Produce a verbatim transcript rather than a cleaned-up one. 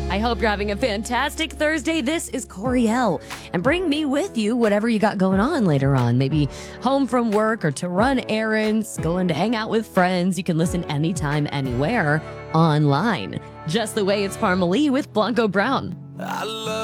I hope you're having a fantastic Thursday. This is Coriel, and bring me with you whatever you got going on later on. Maybe home from work or to run errands, going to hang out with friends. You can listen anytime, anywhere, online. Just the way it's Parmalee with Blanco Brown. I love